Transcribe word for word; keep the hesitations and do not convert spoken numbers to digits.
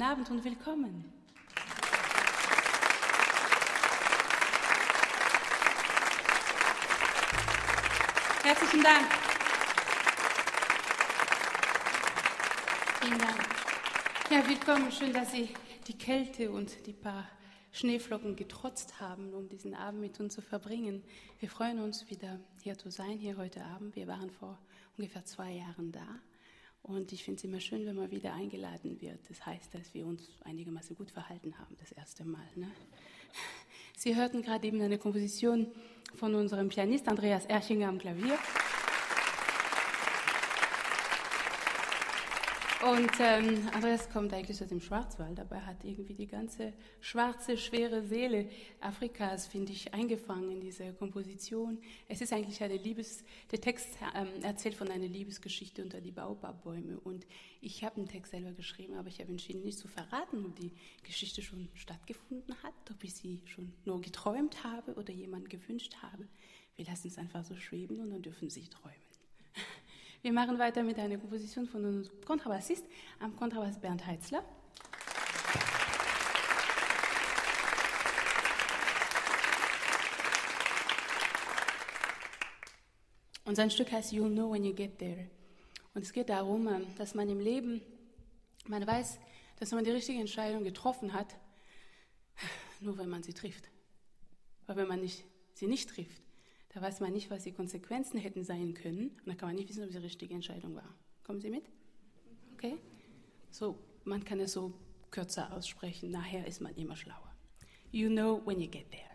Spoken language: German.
Guten Abend und willkommen. Herzlichen Dank. Vielen Dank. Ja, willkommen. Schön, dass Sie die Kälte und die paar Schneeflocken getrotzt haben, um diesen Abend mit uns zu verbringen. Wir freuen uns, wieder hier zu sein, hier heute Abend. Wir waren vor ungefähr zwei Jahren da. Und ich finde es immer schön, wenn man wieder eingeladen wird. Das heißt, dass wir uns einigermaßen gut verhalten haben, das erste Mal. Ne? Sie hörten gerade eben eine Komposition von unserem Pianist Andreas Erchinger am Klavier. Und ähm, Andreas kommt eigentlich aus dem Schwarzwald, aber er hat irgendwie die ganze schwarze, schwere Seele Afrikas, finde ich, eingefangen in diese Komposition. Es ist eigentlich eine Liebes... Der Text ähm, erzählt von einer Liebesgeschichte unter die Baobab-Bäume. Und ich habe den Text selber geschrieben, aber ich habe entschieden, nicht zu verraten, ob die Geschichte schon stattgefunden hat, ob ich sie schon nur geträumt habe oder jemand gewünscht habe. Wir lassen es einfach so schweben und dann dürfen Sie träumen. Wir machen weiter mit einer Komposition von unserem Kontrabassist, am Kontrabass Bernd Heitzler. Und sein Stück heißt You'll Know When You Get There. Und es geht darum, dass man im Leben, man weiß, dass man die richtige Entscheidung getroffen hat, nur wenn man sie trifft. Aber wenn man nicht, sie nicht trifft, da weiß man nicht, was die Konsequenzen hätten sein können. Und dann kann man nicht wissen, ob es die richtige Entscheidung war. Kommen Sie mit? Okay? So, man kann es so kürzer aussprechen. Nachher ist man immer schlauer. You know when you get there.